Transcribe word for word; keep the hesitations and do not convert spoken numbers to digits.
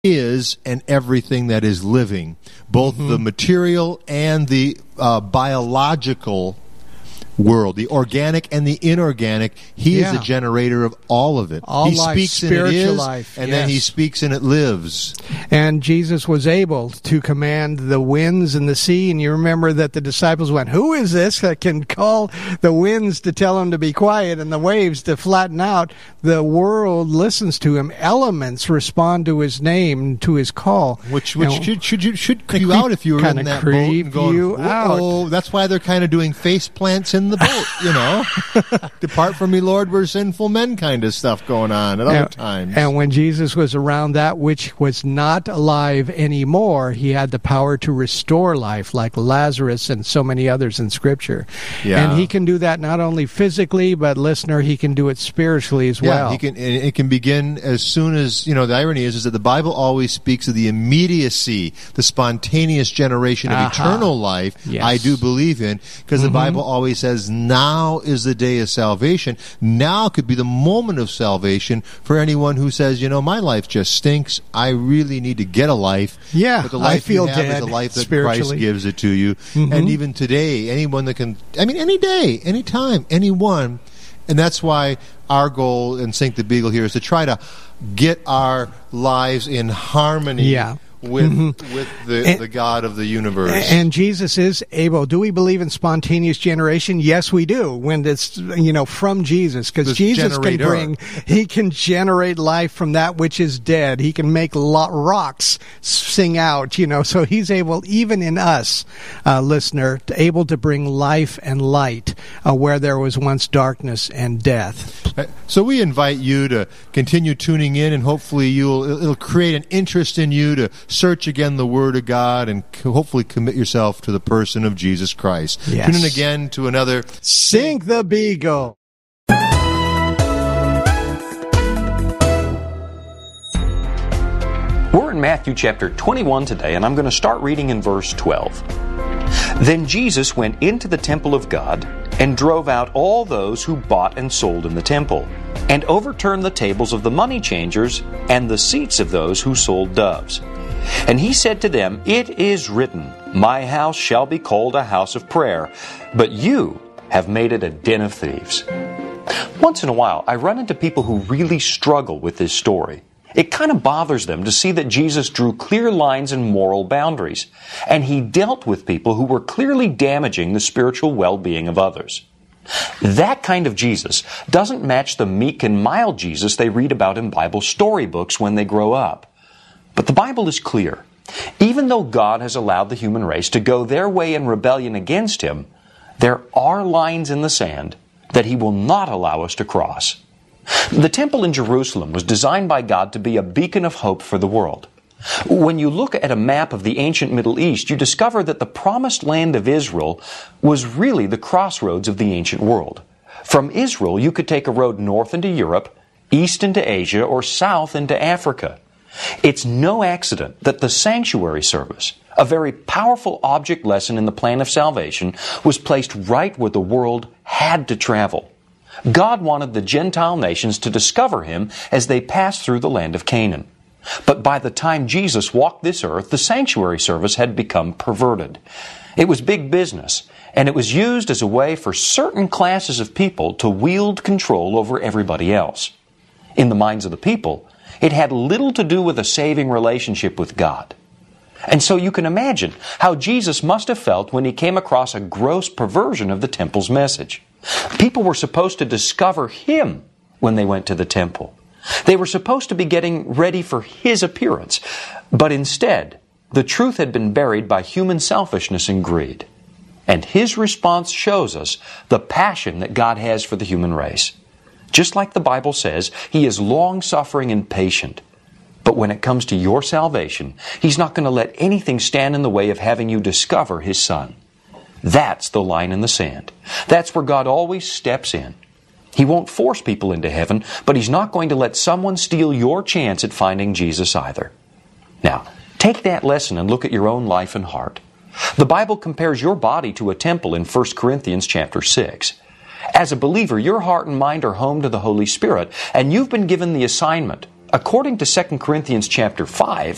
is and everything that is living, both mm-hmm. the material and the uh, biological world, the organic and the inorganic. He yeah. is the generator of all of it. All he life, speaks and it is, life, and yes. then he speaks and it lives. And Jesus was able to command the winds and the sea. And you remember that the disciples went, "Who is this that can call the winds to tell them to be quiet and the waves to flatten out?" The world listens to him. Elements respond to his name, to his call. Which which and should should you should creep you out if you were in that boat and going, you out. "Oh, that's why they're kind of doing face plants in the boat, you know." Depart from me, Lord, we're sinful men kind of stuff going on at and, other times. And when Jesus was around that which was not alive anymore, he had the power to restore life, like Lazarus and so many others in Scripture. Yeah. And he can do that not only physically, but listener, he can do it spiritually as yeah, well. He can, it can begin as soon as, you know, the irony is, is that the Bible always speaks of the immediacy, the spontaneous generation of uh-huh. eternal life. Yes. I do believe in, because mm-hmm. the Bible always says, now is the day of salvation. Now could be the moment of salvation for anyone who says, you know, my life just stinks. I really need to get a life. Yeah, but the life I feel you have dead is a life that spiritually. Christ gives it to you. Mm-hmm. And even today, anyone that can, I mean, any day, any time, anyone. And that's why our goal in Sink the Beagle here is to try to get our lives in harmony yeah. with mm-hmm. with the, and, the God of the universe. And Jesus is able. Do we believe in spontaneous generation? Yes, we do. When it's, you know, from Jesus, because Jesus generator. can bring, he can generate life from that which is dead. He can make lo- rocks sing out, you know. So he's able, even in us, uh, listener, to, able to bring life and light uh, where there was once darkness and death. So we invite you to continue tuning in, and hopefully you'll it'll create an interest in you to search again the Word of God and hopefully commit yourself to the person of Jesus Christ. Yes. Tune in again to another Sink the Beagle. We're in Matthew chapter twenty-one today, and I'm going to start reading in verse twelve. Then Jesus went into the temple of God and drove out all those who bought and sold in the temple, and overturned the tables of the money changers and the seats of those who sold doves. And he said to them, "It is written, my house shall be called a house of prayer, but you have made it a den of thieves." Once in a while, I run into people who really struggle with this story. It kind of bothers them to see that Jesus drew clear lines and moral boundaries, and he dealt with people who were clearly damaging the spiritual well-being of others. That kind of Jesus doesn't match the meek and mild Jesus they read about in Bible storybooks when they grow up. But the Bible is clear. Even though God has allowed the human race to go their way in rebellion against Him, there are lines in the sand that He will not allow us to cross. The temple in Jerusalem was designed by God to be a beacon of hope for the world. When you look at a map of the ancient Middle East, you discover that the promised land of Israel was really the crossroads of the ancient world. From Israel, you could take a road north into Europe, east into Asia, or south into Africa. It's no accident that the sanctuary service, a very powerful object lesson in the plan of salvation, was placed right where the world had to travel. God wanted the Gentile nations to discover Him as they passed through the land of Canaan. But by the time Jesus walked this earth, the sanctuary service had become perverted. It was big business, and it was used as a way for certain classes of people to wield control over everybody else. In the minds of the people, it had little to do with a saving relationship with God. And so you can imagine how Jesus must have felt when He came across a gross perversion of the temple's message. People were supposed to discover Him when they went to the temple. They were supposed to be getting ready for His appearance. But instead, the truth had been buried by human selfishness and greed. And His response shows us the passion that God has for the human race. Just like the Bible says, He is long-suffering and patient. But when it comes to your salvation, He's not going to let anything stand in the way of having you discover His Son. That's the line in the sand. That's where God always steps in. He won't force people into heaven, but He's not going to let someone steal your chance at finding Jesus either. Now, take that lesson and look at your own life and heart. The Bible compares your body to a temple in First Corinthians chapter six. As a believer, your heart and mind are home to the Holy Spirit, and you've been given the assignment, according to Second Corinthians chapter five,